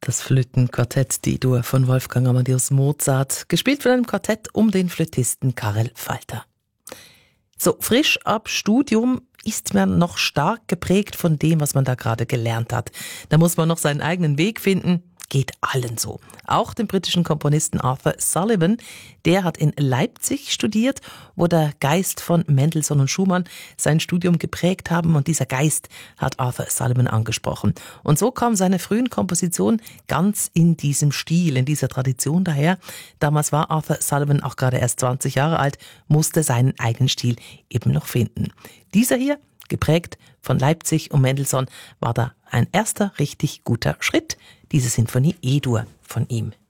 Das Flötenquartett D-Dur von Wolfgang Amadeus Mozart, gespielt von einem Quartett um den Flötisten Karel Falter. So frisch ab Studium ist man noch stark geprägt von dem, was man da gerade gelernt hat. Da muss man noch seinen eigenen Weg finden. Geht allen so. Auch dem britischen Komponisten Arthur Sullivan, der hat in Leipzig studiert, wo der Geist von Mendelssohn und Schumann sein Studium geprägt haben, und dieser Geist hat Arthur Sullivan angesprochen. Und so kam seine frühen Kompositionen ganz in diesem Stil, in dieser Tradition daher. Damals war Arthur Sullivan auch gerade erst 20 Jahre alt, musste seinen eigenen Stil eben noch finden. Dieser hier, geprägt von Leipzig und Mendelssohn, war da ein erster richtig guter Schritt, diese Sinfonie E-Dur von ihm.